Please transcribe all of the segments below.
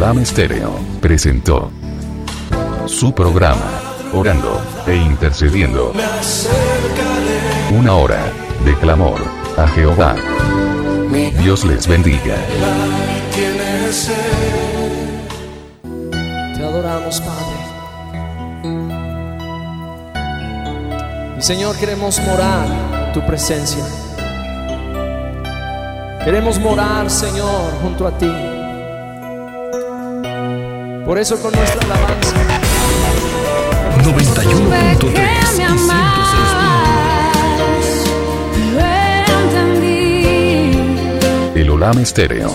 Olam Estéreo presentó su programa, Orando e Intercediendo. Una hora de clamor a Jehová. Dios les bendiga. Te adoramos, Padre. Y Señor, queremos morar en tu presencia. Queremos morar, Señor, junto a ti. Por eso con nuestra alabanza 91.3 y El Olam Estéreo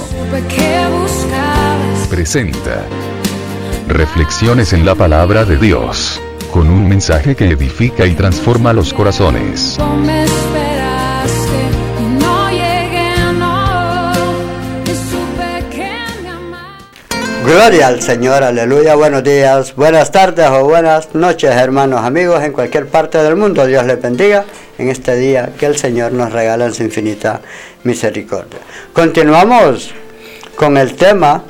presenta Reflexiones en la Palabra de Dios, con un mensaje que edifica y transforma los corazones. Gloria al Señor, aleluya. Buenos días, buenas tardes o buenas noches, hermanos, amigos, en cualquier parte del mundo. Dios les bendiga en este día que el Señor nos regala en su infinita misericordia. Continuamos con el tema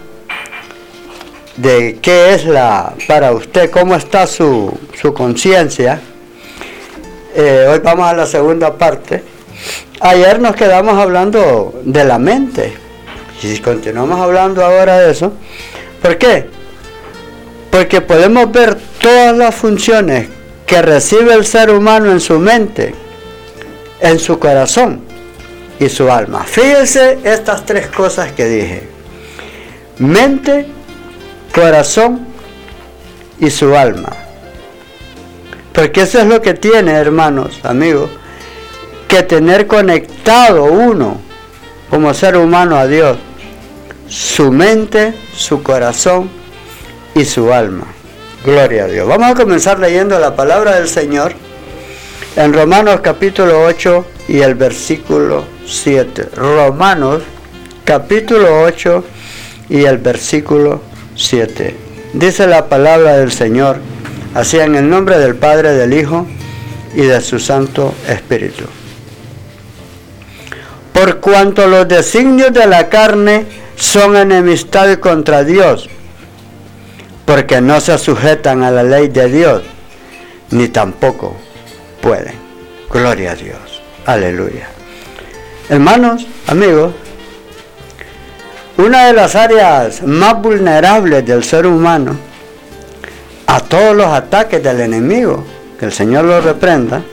de qué es para usted, cómo está su conciencia. Hoy vamos a la segunda parte. Ayer nos quedamos hablando de la mente y continuamos hablando ahora de eso. ¿Por qué? Porque podemos ver todas las funciones que recibe el ser humano en su mente, en su corazón y su alma. Fíjense estas tres cosas que dije: mente, corazón y su alma. Porque eso es lo que tiene, hermanos, amigos, que tener conectado uno como ser humano a Dios: su mente, su corazón y su alma. Gloria a Dios. Vamos a comenzar leyendo la palabra del Señor en Romanos capítulo 8 y el versículo 7. Romanos capítulo 8 y el versículo 7. Dice la palabra del Señor así: en el nombre del Padre, del Hijo y de su Santo Espíritu. Por cuanto los designios de la carne son enemistad contra Dios, porque no se sujetan a la ley de Dios, ni tampoco pueden. Gloria a Dios. Aleluya. Hermanos, amigos, una de las áreas más vulnerables del ser humano a todos los ataques del enemigo, que el Señor lo reprenda,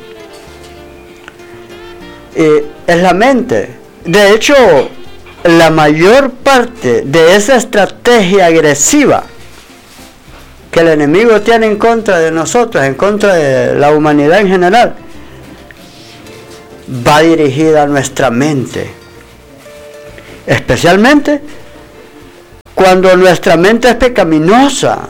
es la mente. De hecho, la mayor parte de esa estrategia agresiva que el enemigo tiene en contra de nosotros, en contra de la humanidad en general, va dirigida a nuestra mente. Especialmente cuando nuestra mente es pecaminosa.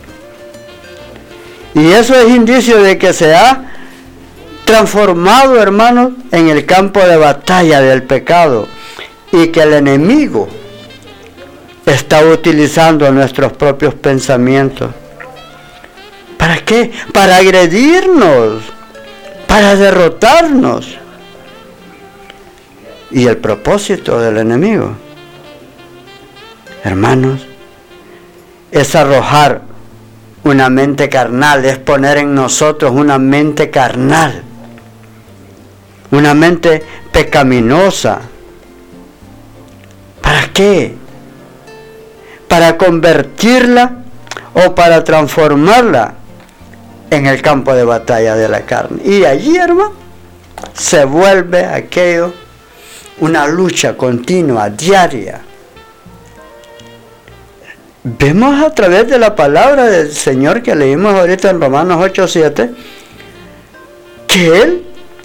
Y eso es indicio de que se ha transformado, hermanos, en el campo de batalla del pecado, y que el enemigo está utilizando nuestros propios pensamientos. ¿Para qué? Para agredirnos, para derrotarnos. Y el propósito del enemigo, hermanos, es arrojar una mente carnal, es poner en nosotros una mente carnal, una mente pecaminosa. ¿Para qué? Para convertirla o para transformarla en el campo de batalla de la carne. Y allí, hermano, se vuelve aquello una lucha continua, diaria. Vemos a través de la palabra del Señor que leímos ahorita en Romanos 8:7 que Él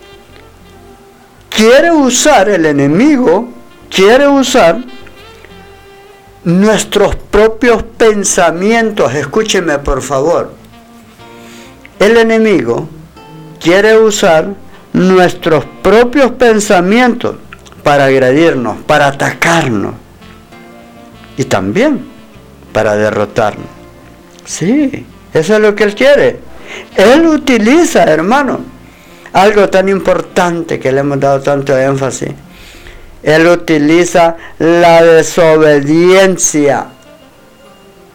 quiere usar, el enemigo quiere usar nuestros propios pensamientos. Escúcheme, por favor. El enemigo quiere usar nuestros propios pensamientos para agredirnos, para atacarnos y también para derrotarnos. Sí, eso es lo que Él quiere. Él utiliza, hermano, algo tan importante que le hemos dado tanto énfasis. Él utiliza la desobediencia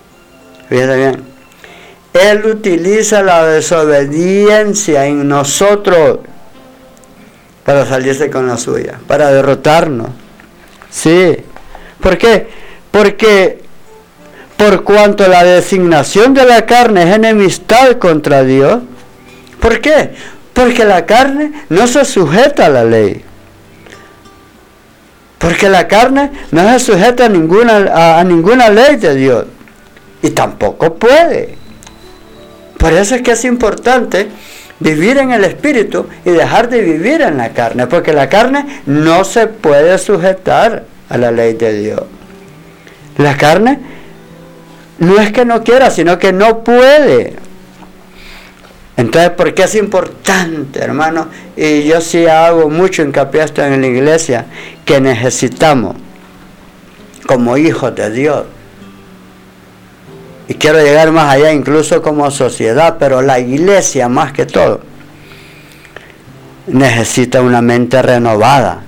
Fíjense bien. Él utiliza la desobediencia en nosotros para salirse con la suya, para derrotarnos. Sí. ¿Por qué? Porque por cuanto la designación de la carne es enemistad contra Dios. ¿Por qué? Porque la carne no se sujeta a la ley. Porque la carne no se sujeta a ninguna ley de Dios. Y tampoco puede. Por eso es que es importante vivir en el Espíritu y dejar de vivir en la carne. Porque la carne no se puede sujetar a la ley de Dios. La carne no es que no quiera, sino que no puede. Entonces, ¿por qué es importante, hermano? Y yo sí hago mucho hincapié esto en la iglesia, que necesitamos, como hijos de Dios, y quiero llegar más allá, incluso como sociedad, pero la iglesia más que todo, necesita una mente renovada.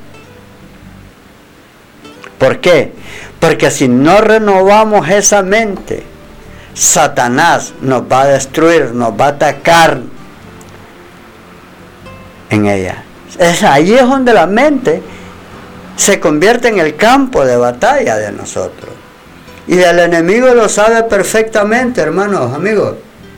¿Por qué? Porque si no renovamos esa mente, Satanás nos va a destruir, nos va a atacar en ella. Ahí es donde la mente se convierte en el campo de batalla de nosotros. Y el enemigo lo sabe perfectamente, hermanos, amigos,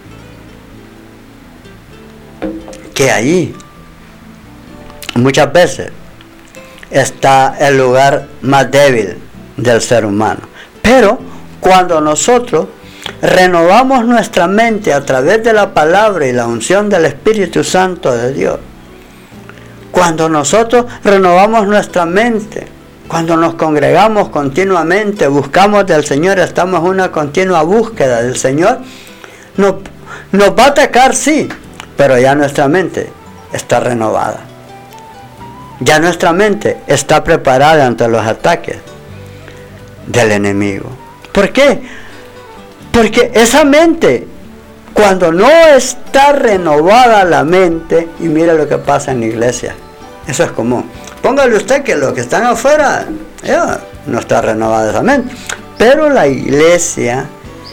que ahí muchas veces está el lugar más débil del ser humano. Pero cuando nosotros renovamos nuestra mente a través de la palabra y la unción del Espíritu Santo de Dios, cuando nosotros renovamos nuestra mente, cuando nos congregamos continuamente, buscamos del Señor, estamos en una continua búsqueda del Señor, nos va a atacar, sí, pero ya nuestra mente está renovada. Ya nuestra mente está preparada ante los ataques del enemigo. ¿Por qué? Porque esa mente, cuando no está renovada la mente, y mire lo que pasa en la iglesia, eso es común. Póngale usted que los que están afuera, no está renovada esa mente. Pero la iglesia,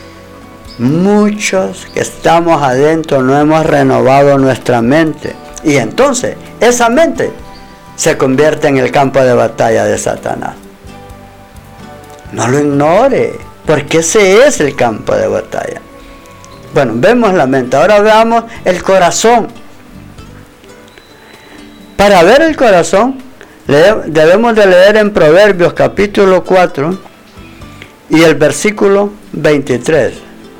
muchos que estamos adentro no hemos renovado nuestra mente. Y entonces, esa mente se convierte en el campo de batalla de Satanás. No lo ignore, porque ese es el campo de batalla. Bueno, vemos la mente, ahora veamos el corazón. Para ver el corazón, debemos de leer en Proverbios capítulo 4 y el versículo 23.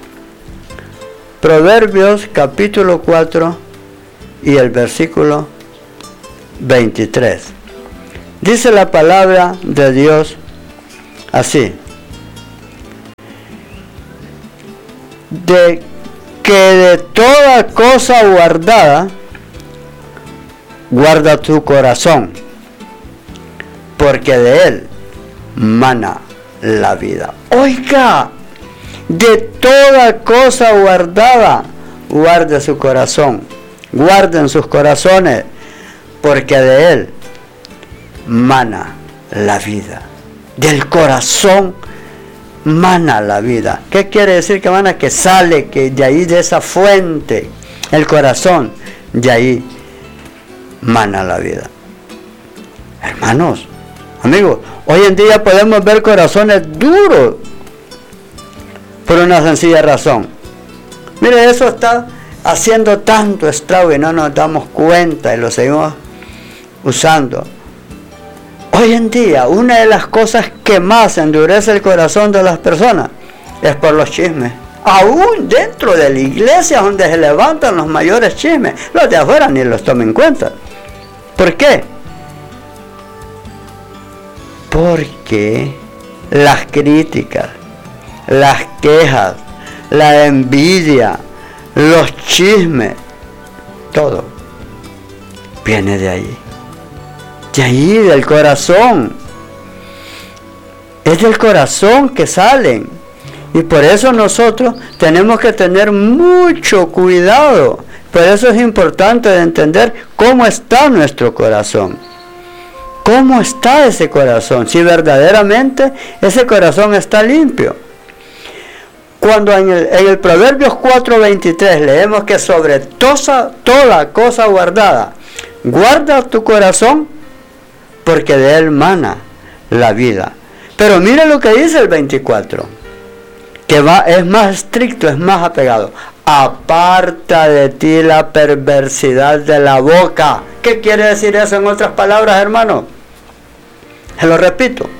Proverbios capítulo 4 y el versículo 23. Dice la palabra de Dios así: de que de toda cosa guardada, guarda tu corazón, porque de él mana la vida. Oiga, de toda cosa guardada, guarde su corazón, guarden sus corazones, porque de él mana la vida. Del corazón mana la vida. ¿Qué quiere decir que mana? Que sale, que de ahí, de esa fuente, el corazón, de ahí mana la vida. Hermanos, amigos, hoy en día podemos ver corazones duros por una sencilla razón. Mire, eso está haciendo tanto estrago y no nos damos cuenta y lo seguimos usando. Hoy en día, una de las cosas que más endurece el corazón de las personas es por los chismes. Aún dentro de la iglesia donde se levantan los mayores chismes, los de afuera ni los toman en cuenta. ¿Por qué? Porque las críticas, las quejas, la envidia, los chismes, todo viene de ahí. De ahí, del corazón. Es del corazón que salen. Y por eso nosotros tenemos que tener mucho cuidado. Por eso es importante entender cómo está nuestro corazón. ¿Cómo está ese corazón? Si verdaderamente ese corazón está limpio. Cuando en el Proverbios 4:23 leemos que sobre toda cosa guardada, guarda tu corazón, porque de él mana la vida. Pero mira lo que dice el 24, que es más estricto, es más apegado. Aparta de ti la perversidad de la boca. ¿Qué quiere decir eso en otras palabras, hermano? Se lo repito.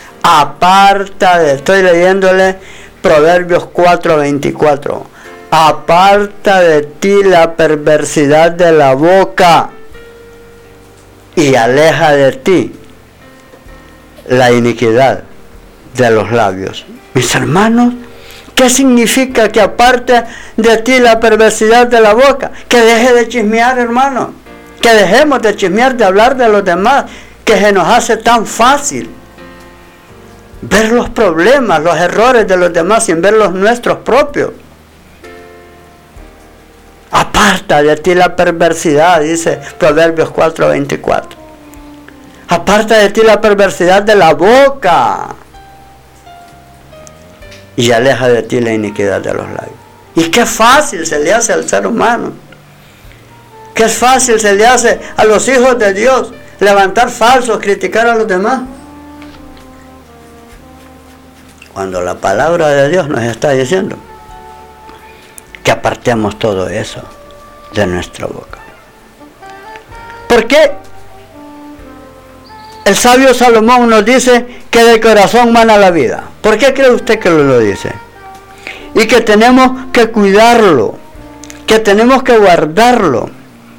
Estoy leyéndole Proverbios 4:24. Aparta de ti la perversidad de la boca y aleja de ti la iniquidad de los labios. Mis hermanos, ¿qué significa que aparte de ti la perversidad de la boca? Que deje de chismear, hermano. Que dejemos de chismear, de hablar de los demás, que se nos hace tan fácil ver los problemas, los errores de los demás sin ver los nuestros propios. Aparta de ti la perversidad, dice Proverbios 4:24. Aparta de ti la perversidad de la boca y aleja de ti la iniquidad de los labios. Y qué fácil se le hace al ser humano. Qué fácil se le hace a los hijos de Dios levantar falsos, criticar a los demás. Cuando la palabra de Dios nos está diciendo que apartemos todo eso de nuestra boca. ¿Por qué el sabio Salomón nos dice que del corazón mana la vida? ¿Por qué cree usted que lo dice? Y que tenemos que cuidarlo, que tenemos que guardarlo.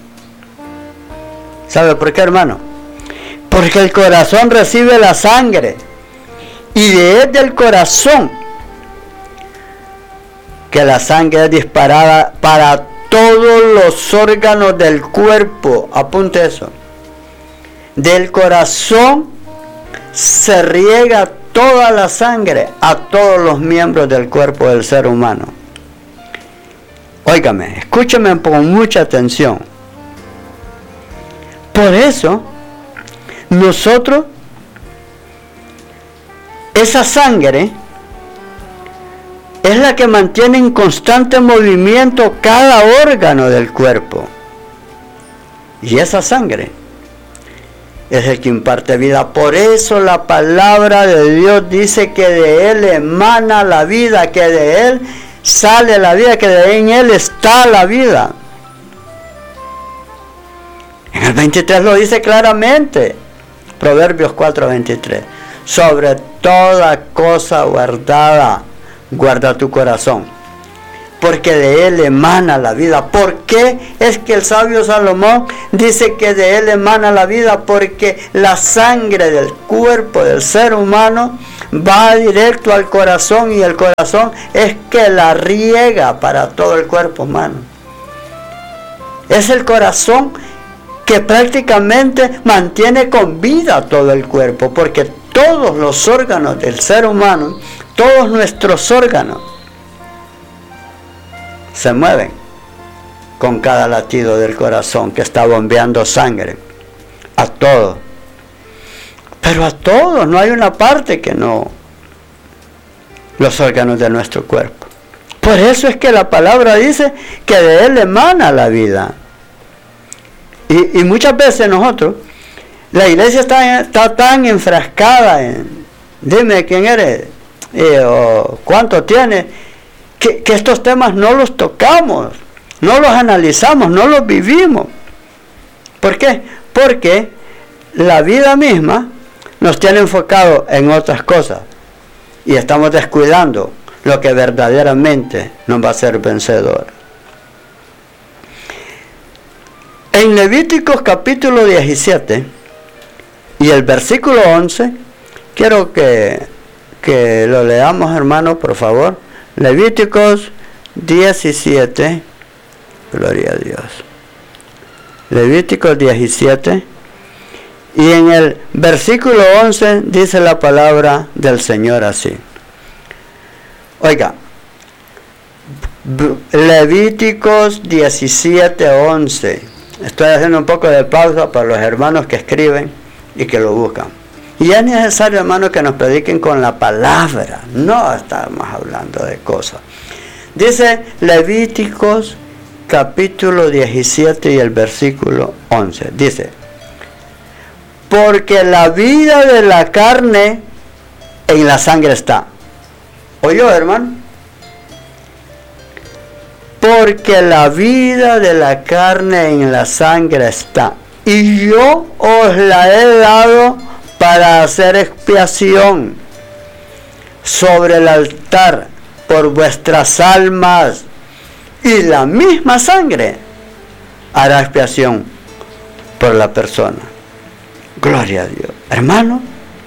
¿Sabe por qué, hermano? Porque el corazón recibe la sangre. Y desde el corazón que la sangre es disparada para todos los órganos del cuerpo. Apunte eso. Del corazón se riega toda la sangre a todos los miembros del cuerpo del ser humano. Óigame, escúcheme con mucha atención. Por eso, nosotros, esa sangre es la que mantiene en constante movimiento cada órgano del cuerpo. Y esa sangre es el que imparte vida. Por eso la palabra de Dios dice que de Él emana la vida, que de Él sale la vida, que en Él está la vida. En el 23 lo dice claramente. Proverbios 4:23. Sobre toda cosa guardada, guarda tu corazón, porque de él emana la vida. ¿Por qué es que el sabio Salomón dice que de él emana la vida? Porque la sangre del cuerpo del ser humano va directo al corazón, y el corazón es que la riega para todo el cuerpo humano. Es el corazón que prácticamente mantiene con vida todo el cuerpo, porque todos los órganos del ser humano, todos nuestros órganos, se mueven con cada latido del corazón que está bombeando sangre a todos. Pero a todos, no hay una parte que no, los órganos de nuestro cuerpo. Por eso es que la palabra dice que de él emana la vida. Y muchas veces nosotros, la iglesia está tan enfrascada en, dime quién eres, o cuánto tienes, que estos temas no los tocamos, no los analizamos, no los vivimos. ¿Por qué? Porque la vida misma nos tiene enfocado en otras cosas y estamos descuidando lo que verdaderamente nos va a hacer vencedor. En Levíticos capítulo 17 y el versículo 11, quiero que lo leamos, hermano, por favor. Levíticos 17, gloria a Dios. Levíticos 17, y en el versículo 11 dice la palabra del Señor así. Oiga, Levíticos 17, 11. Estoy haciendo un poco de pausa para los hermanos que escriben y que lo buscan. Y es necesario, hermano, que nos prediquen con la palabra. No estamos hablando de cosas. Dice Levíticos capítulo 17 y el versículo 11. Dice: porque la vida de la carne en la sangre está. ¿Oyó, hermano? Porque la vida de la carne en la sangre está. Y yo os la he dado para hacer expiación sobre el altar por vuestras almas. Y la misma sangre hará expiación por la persona. Gloria a Dios. Hermano,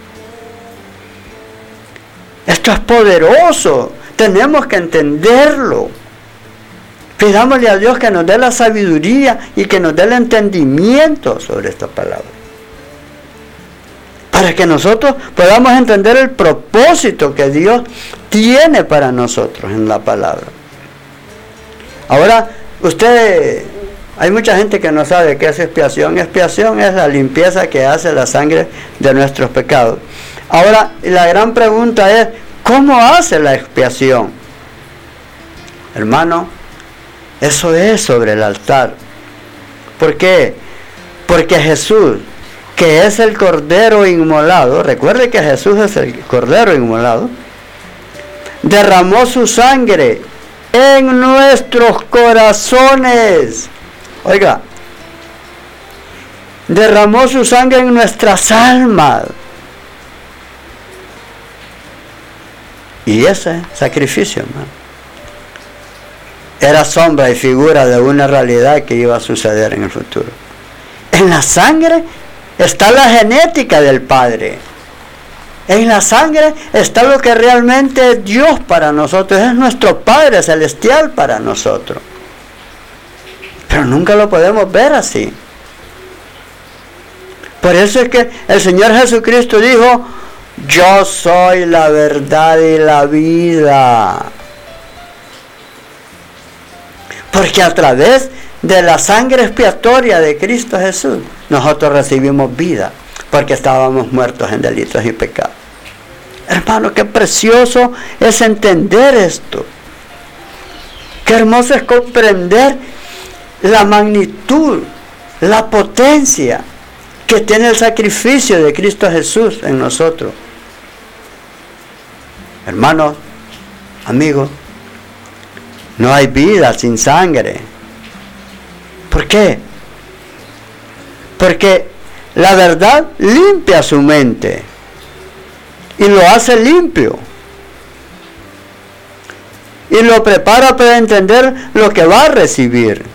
esto es poderoso. Tenemos que entenderlo. Pidámosle a Dios que nos dé la sabiduría y que nos dé el entendimiento sobre esta palabra, para que nosotros podamos entender el propósito que Dios tiene para nosotros en la palabra. Ahora, hay mucha gente que no sabe qué es expiación. Expiación es la limpieza que hace la sangre de nuestros pecados. Ahora, la gran pregunta es, ¿cómo hace la expiación? Hermano, eso es sobre el altar. ¿Por qué? Porque Jesús, que es el Cordero inmolado, recuerde que Jesús es el Cordero inmolado, derramó su sangre en nuestros corazones. Oiga, derramó su sangre en nuestras almas. Y ese sacrificio, hermano, era sombra y figura de una realidad que iba a suceder en el futuro. En la sangre está la genética del Padre. En la sangre está lo que realmente es Dios para nosotros, es nuestro Padre celestial para nosotros. Pero nunca lo podemos ver así. Por eso es que el Señor Jesucristo dijo: yo soy la verdad y la vida. Porque a través de la sangre expiatoria de Cristo Jesús, nosotros recibimos vida, porque estábamos muertos en delitos y pecados. Hermano, qué precioso es entender esto. Qué hermoso es comprender la magnitud, la potencia que tiene el sacrificio de Cristo Jesús en nosotros. Hermanos, amigos, no hay vida sin sangre. ¿Por qué? Porque la verdad limpia su mente y lo hace limpio y lo prepara para entender lo que va a recibir.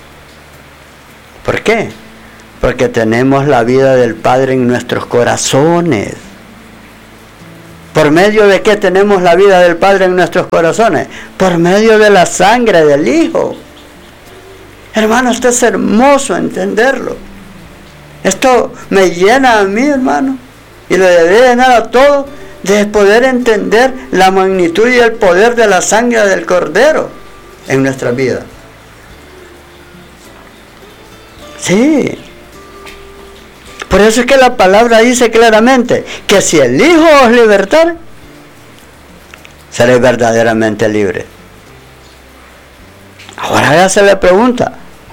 ¿Por qué? Porque tenemos la vida del Padre en nuestros corazones. ¿Por medio de qué tenemos la vida del Padre en nuestros corazones? Por medio de la sangre del Hijo. Hermano, esto es hermoso entenderlo. Esto me llena a mí, hermano, y lo debe llenar a todos, de poder entender la magnitud y el poder de la sangre del Cordero en nuestra vida. Sí. Por eso es que la palabra dice claramente que si el Hijo os libertare, seréis verdaderamente libres. Ahora ya se le pregunta,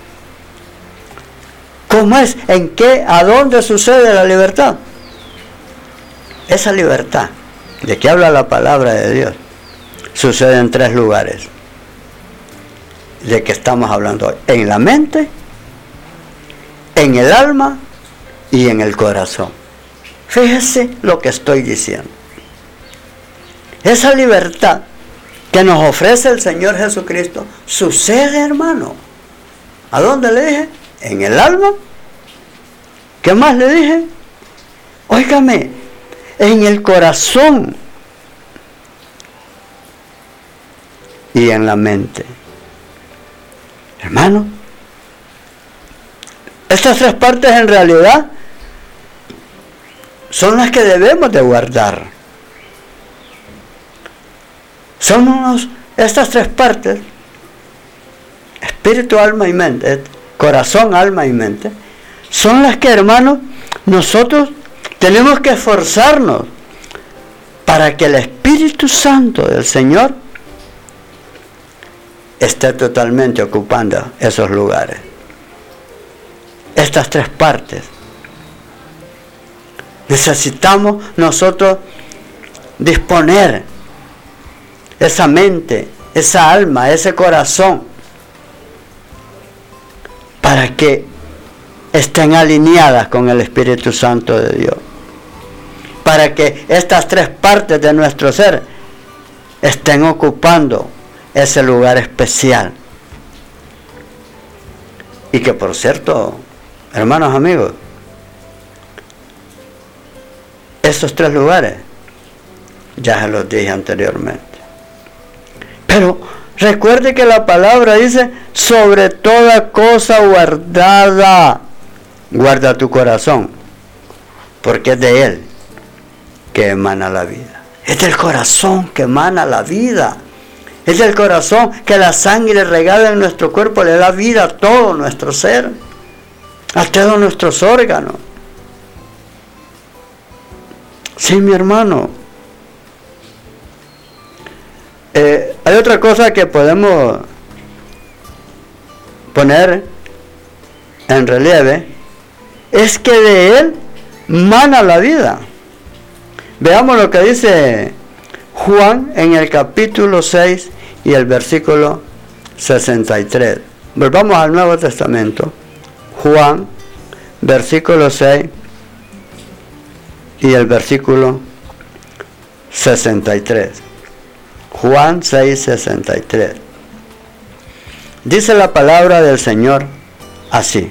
¿cómo es? ¿En qué? ¿A dónde sucede la libertad? Esa libertad de que habla la palabra de Dios sucede en 3 lugares de que estamos hablando hoy: en la mente, en el alma y en el corazón. Fíjese lo que estoy diciendo. Esa libertad que nos ofrece el Señor Jesucristo sucede, hermano. ¿A dónde le dije? En el alma. ¿Qué más le dije? Óigame, en el corazón y en la mente. Hermano, estas 3 partes en realidad son las que debemos de guardar. Estas 3 partes, espíritu, alma y mente, corazón, alma y mente, son las que, hermanos, nosotros Tenemos que esforzarnos para que el Espíritu Santo del Señor esté totalmente ocupando esos lugares. Estas tres partes. Necesitamos nosotros disponer esa mente, esa alma, ese corazón, para que estén alineadas con el Espíritu Santo de Dios. Para que estas tres partes de nuestro ser estén ocupando ese lugar especial. Y que, por cierto, hermanos amigos, esos tres lugares ya se los dije anteriormente. Pero recuerde que la palabra dice: sobre toda cosa guardada, guarda tu corazón, porque es de él que emana la vida. Es del corazón que emana la vida. Es del corazón que la sangre regada en nuestro cuerpo le da vida a todo nuestro ser, a todos nuestros órganos. Sí, mi hermano. Hay otra cosa que podemos poner en relieve, es que de él mana la vida. Veamos lo que dice Juan en el capítulo 6 y el versículo 63. Volvamos al Nuevo Testamento. Juan, versículo 6 y el versículo 63. Juan 6, 63. Dice la palabra del Señor así: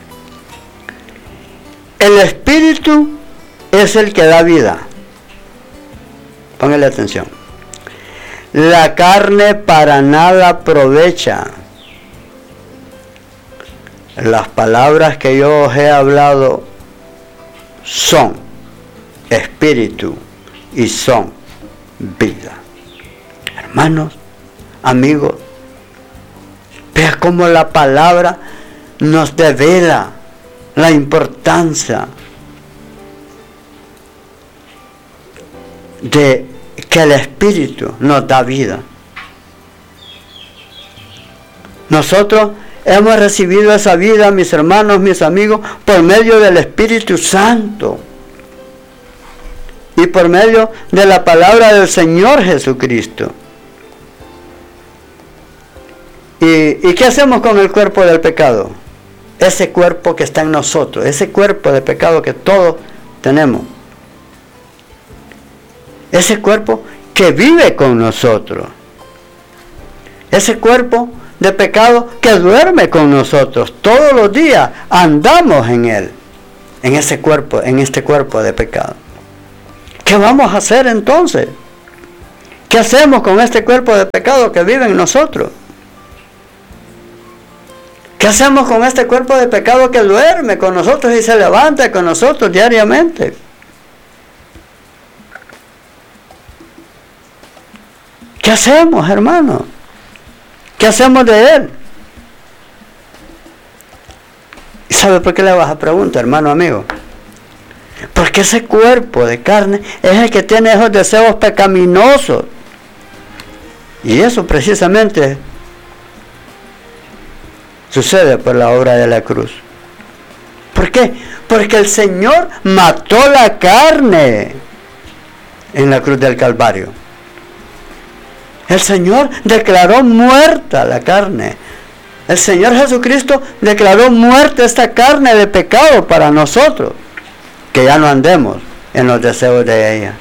el Espíritu es el que da vida. Póngale atención. La carne para nada aprovecha. Las palabras que yo os he hablado son espíritu y son vida. Hermanos, amigos, vea cómo la palabra nos devela la importancia de que el Espíritu nos da vida. Nosotros hemos recibido esa vida, mis hermanos, mis amigos, por medio del Espíritu Santo y por medio de la palabra del Señor Jesucristo. ¿Y qué hacemos con el cuerpo del pecado? Ese cuerpo que está en nosotros, ese cuerpo de pecado que todos tenemos. Ese cuerpo que vive con nosotros. Ese cuerpo de pecado que duerme con nosotros. Todos los días andamos en él. En ese cuerpo, en este cuerpo de pecado. ¿Qué vamos a hacer entonces? ¿Qué hacemos con este cuerpo de pecado que vive en nosotros? ¿Qué hacemos con este cuerpo de pecado que duerme con nosotros y se levanta con nosotros diariamente? ¿Qué hacemos, hermano? ¿Qué hacemos de él? ¿Y sabe por qué le vas a preguntar, hermano amigo? Porque ese cuerpo de carne es el que tiene esos deseos pecaminosos. Y eso precisamente sucede por la obra de la cruz. ¿Por qué? Porque el Señor mató la carne en la cruz del Calvario. El Señor declaró muerta la carne. El Señor Jesucristo declaró muerta esta carne de pecado para nosotros, que ya no andemos en los deseos de ella,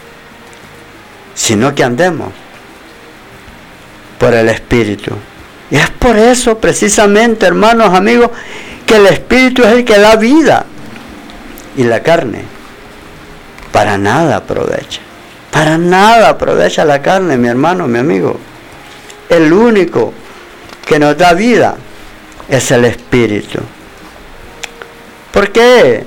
sino que andemos por el Espíritu. Y es por eso precisamente, hermanos, amigos, que el Espíritu es el que da vida y la carne para nada aprovecha. Para nada aprovecha la carne, mi hermano, mi amigo. El único que nos da vida es el Espíritu. ¿Por qué?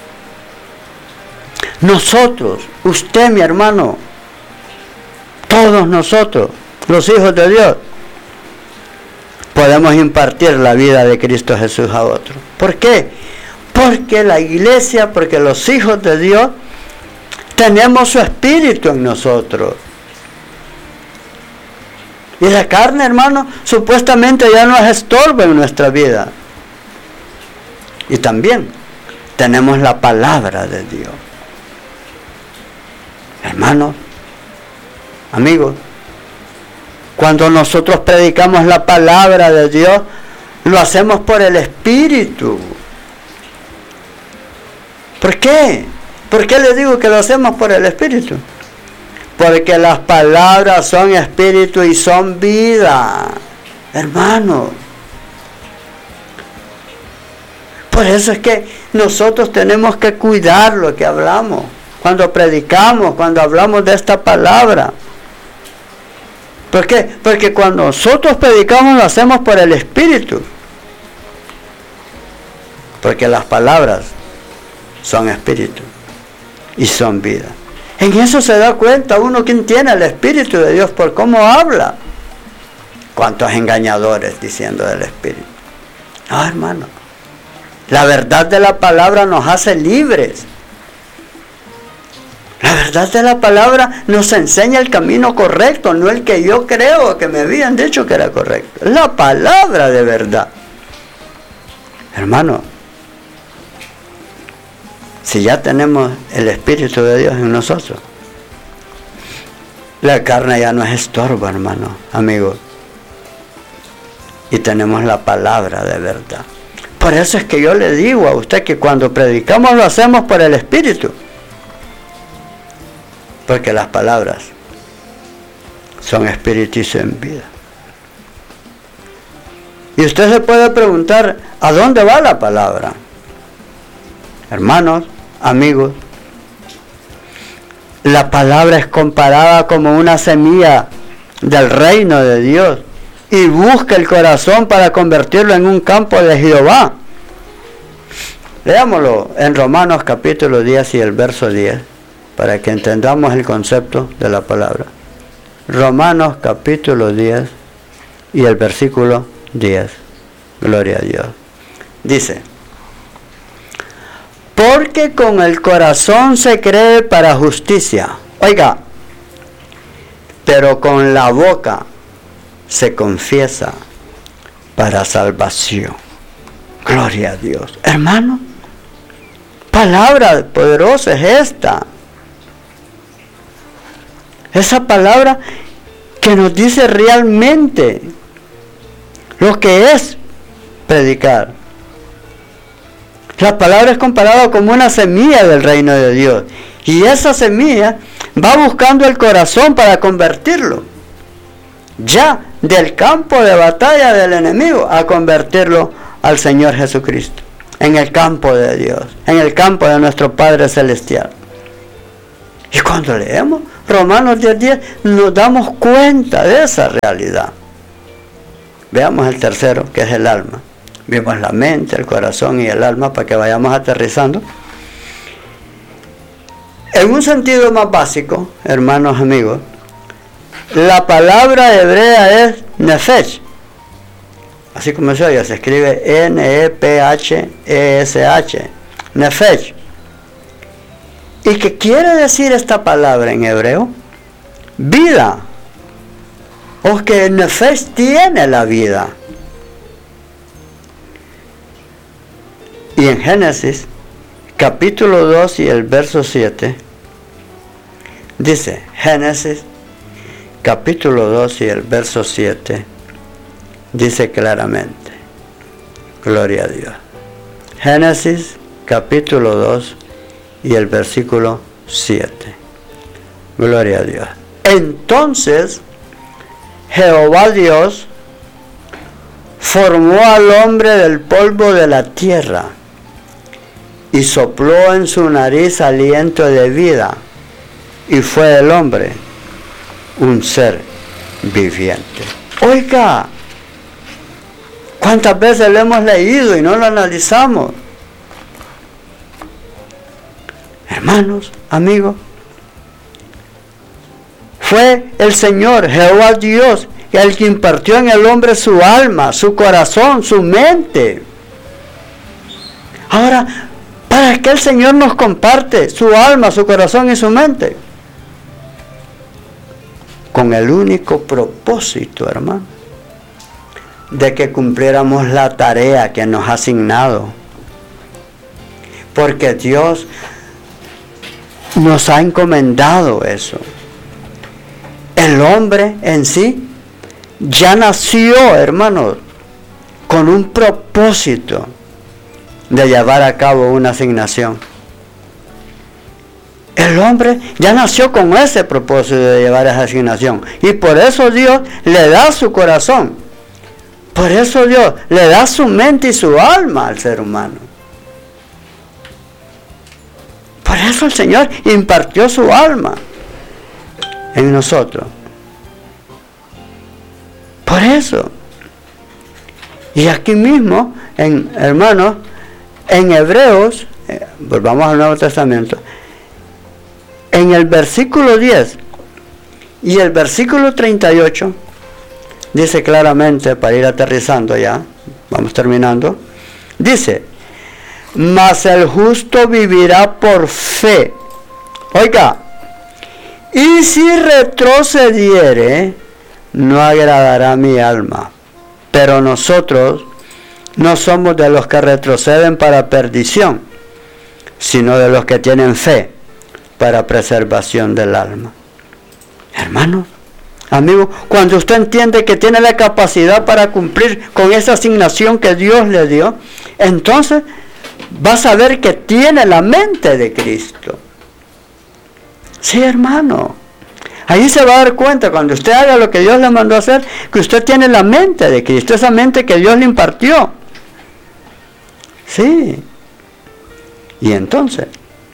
Nosotros, usted, mi hermano, todos nosotros, los hijos de Dios, podemos impartir la vida de Cristo Jesús a otros. ¿Por qué? Porque la iglesia, porque los hijos de Dios, tenemos su espíritu en nosotros. Y la carne, hermano, supuestamente ya no es estorbo en nuestra vida. Y también tenemos la palabra de Dios. Hermanos, amigos, cuando nosotros predicamos la palabra de Dios, lo hacemos por el Espíritu. ¿Por qué? ¿Por qué le digo que lo hacemos por el Espíritu? Porque las palabras son Espíritu y son vida, hermano. Por eso es que nosotros tenemos que cuidar lo que hablamos, cuando predicamos, cuando hablamos de esta palabra. ¿Por qué? Porque cuando nosotros predicamos lo hacemos por el Espíritu. Porque las palabras son Espíritu y son vida. En eso se da cuenta uno quien tiene el Espíritu de Dios por cómo habla. ¿Cuántos engañadores diciendo del Espíritu? No, hermano. La verdad de la palabra nos hace libres. La verdad de la palabra nos enseña el camino correcto, no el que yo creo que me habían dicho que era correcto. La palabra de verdad. Hermano, si ya tenemos el Espíritu de Dios en nosotros, la carne ya no es estorbo, hermano, amigo. Y tenemos la palabra de verdad. Por eso es que yo le digo a usted que cuando predicamos lo hacemos por el Espíritu. Porque las palabras son Espíritu y son vida. Y usted se puede preguntar, ¿a dónde va la palabra? Hermanos, amigos, la palabra es comparada como una semilla del reino de Dios y busca el corazón para convertirlo en un campo de Jehová. Leámoslo en Romanos capítulo 10 y el verso 10 para que entendamos el concepto de la palabra. Romanos capítulo 10 y el versículo 10. Gloria a Dios. Dice: porque con el corazón se cree para justicia. Oiga, pero con la boca se confiesa para salvación. Gloria a Dios. Hermano, palabra poderosa es esta. Esa palabra que nos dice realmente lo que es predicar. La palabra es comparada como una semilla del reino de Dios. Y esa semilla va buscando el corazón para convertirlo. Ya del campo de batalla del enemigo a convertirlo al Señor Jesucristo. En el campo de Dios. En el campo de nuestro Padre Celestial. Y cuando leemos Romanos 10:10 nos damos cuenta de esa realidad. Veamos el tercero, que es el alma. Vimos la mente, el corazón y el alma para que vayamos aterrizando. En un sentido más básico, hermanos amigos, la palabra hebrea es nefesh. Así como se oye, se escribe N-E-P-H-E-S-H. Nefesh. ¿Y qué quiere decir esta palabra en hebreo? Vida. O que nefesh tiene la vida. Y en Génesis, capítulo 2 y el verso 7, dice, Génesis, capítulo 2 y el verso 7, dice claramente, gloria a Dios. Génesis, capítulo 2 y el versículo 7, gloria a Dios. Entonces, Jehová Dios formó al hombre del polvo de la tierra y sopló en su nariz aliento de vida, y fue el hombre un ser viviente. Oiga, ¿cuántas veces lo hemos leído y no lo analizamos? Hermanos, amigos, fue el Señor, Jehová Dios, el que impartió en el hombre su alma, su corazón, su mente. Ahora, ¿Para qué el Señor nos comparte su alma, su corazón y su mente? Con el único propósito, hermano, de que cumpliéramos la tarea que nos ha asignado. Porque Dios nos ha encomendado eso. El hombre en sí ya nació, hermanos, con un propósito de llevar a cabo una asignación. El hombre ya nació con ese propósito de llevar esa asignación. Y por eso Dios le da su corazón. Por eso Dios le da su mente y su alma al ser humano. Por eso el Señor impartió su alma en nosotros. Por eso. Y aquí mismo, hermanos, en Hebreos, volvamos al Nuevo Testamento, en el versículo 10 y el versículo 38, dice claramente, para ir aterrizando ya, vamos terminando, dice, mas el justo vivirá por fe. Oiga, y si retrocediere, no agradará mi alma. Pero nosotros no somos de los que retroceden para perdición, sino de los que tienen fe para preservación del alma. Hermano, amigo, cuando usted entiende que tiene la capacidad para cumplir con esa asignación que Dios le dio, entonces va a saber que tiene la mente de Cristo. Sí, hermano. Ahí se va a dar cuenta, cuando usted haga lo que Dios le mandó a hacer, que usted tiene la mente de Cristo, esa mente que Dios le impartió. Sí. Y entonces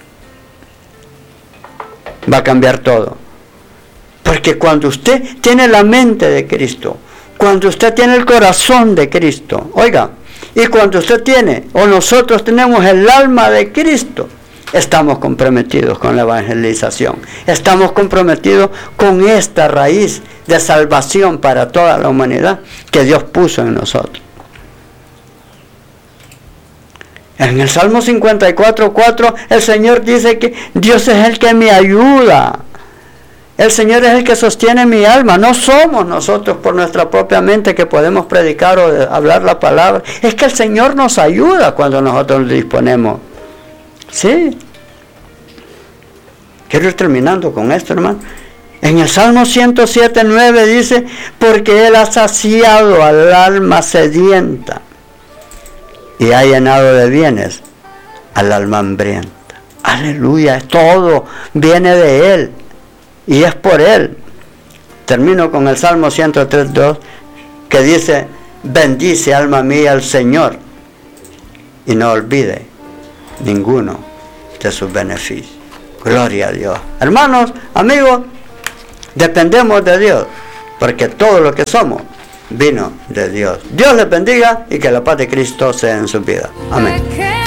va a cambiar todo. Porque cuando usted tiene la mente de Cristo, cuando usted tiene el corazón de Cristo, oiga, y cuando usted tiene, o nosotros tenemos el alma de Cristo, estamos comprometidos con la evangelización. Estamos comprometidos con esta raíz de salvación para toda la humanidad que Dios puso en nosotros. En el Salmo 54:4 el Señor dice que Dios es el que me ayuda. El Señor es el que sostiene mi alma. No somos nosotros por nuestra propia mente que podemos predicar o hablar la palabra. Es que el Señor nos ayuda cuando nosotros disponemos. Sí. Quiero ir terminando con esto, hermano. En el Salmo 107:9 dice, porque Él ha saciado al alma sedienta y ha llenado de bienes al alma hambrienta. Aleluya, todo viene de Él y es por Él. Termino con el Salmo 103:2 que dice, bendice alma mía al Señor y no olvide ninguno de sus beneficios. Gloria a Dios. Hermanos, amigos, dependemos de Dios, porque todo lo que somos vino de Dios. Dios les bendiga y que la paz de Cristo sea en su vida. Amén.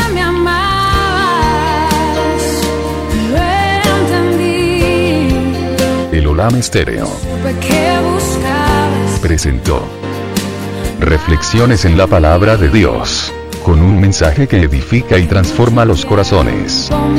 El Olam Estéreo presentó Reflexiones en la Palabra de Dios, con un mensaje que edifica y transforma los corazones.